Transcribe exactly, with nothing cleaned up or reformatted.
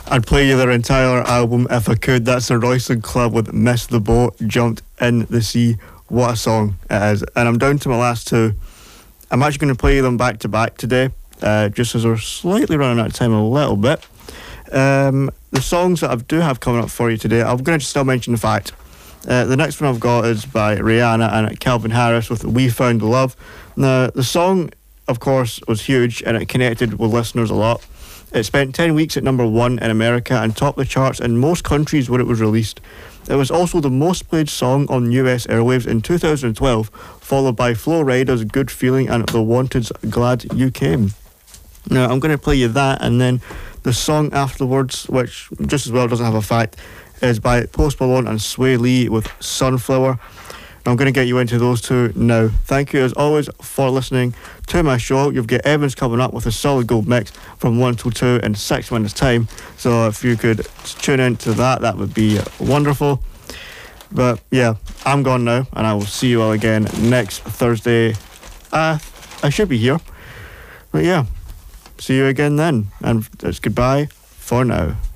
I'd play you their entire album if I could. That's the Royston Club with Missed the Boat, Jumped in the Sea. What a song it is. And I'm down to my last two. I'm actually going to play them back to back today, uh, just as we're slightly running out of time a little bit. Um, the songs that I do have coming up for you today, I'm going to still mention the fact. Uh, the next one I've got is by Rihanna and Calvin Harris with We Found Love. Now, the song, of course, was huge and it connected with listeners a lot. It spent ten weeks at number one in America and topped the charts in most countries where it was released. It was also the most played song on U S airwaves in two thousand twelve, followed by Flo Rida's Good Feeling and The Wanted's Glad You Came. Now, I'm going to play you that, and then the song afterwards, which just as well doesn't have a fact, is by Post Malone and Sway Lee with Sunflower. I'm going to get you into those two now. Thank you as always for listening to my show. You've got Evans coming up with a solid gold mix from one till two in six minutes time. So if you could tune in to that, that would be wonderful. But yeah, I'm gone now, and I will see you all again next Thursday. Uh, I should be here. But yeah, see you again then. And it's goodbye for now.